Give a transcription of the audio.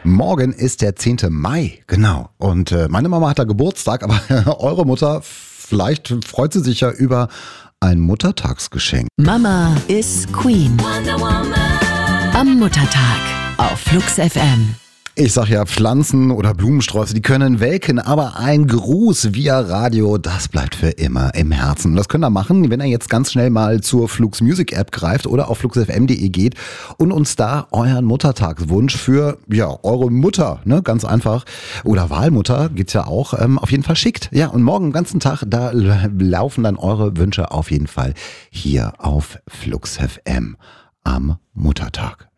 Morgen ist der 10. Mai, genau. Und meine Mama hat da Geburtstag, aber eure Mutter, vielleicht freut sie sich ja über ein Muttertagsgeschenk. Mama is Queen. Am Muttertag auf Flux FM. Ich sag ja, Pflanzen oder Blumensträuße, die können welken, aber ein Gruß via Radio, das bleibt für immer im Herzen. Und das könnt ihr machen, wenn ihr jetzt ganz schnell mal zur Flux Music App greift oder auf fluxfm.de geht und uns da euren Muttertagswunsch für, ja, eure Mutter, ne, ganz einfach, oder Wahlmutter, geht's ja auch, auf jeden Fall schickt. Ja, und morgen den ganzen Tag, da laufen dann eure Wünsche auf jeden Fall hier auf Flux FM am Muttertag.